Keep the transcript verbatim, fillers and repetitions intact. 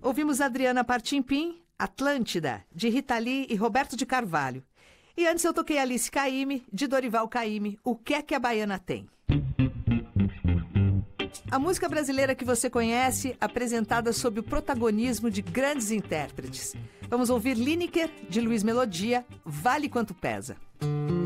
Ouvimos Adriana Partimpim, Atlântida, de Rita Lee e Roberto de Carvalho. E antes eu toquei Alice Caymmi, de Dorival Caymmi, O Que É Que a Baiana Tem. A música brasileira que você conhece, apresentada sob o protagonismo de grandes intérpretes. Vamos ouvir Lineker, de Luiz Melodia, Vale Quanto Pesa.